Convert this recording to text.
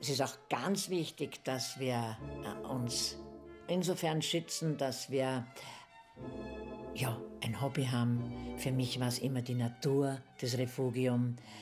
Es ist auch ganz wichtig, dass wir uns insofern schützen, dass wir ein Hobby haben. Für mich war es immer die Natur, das Refugium.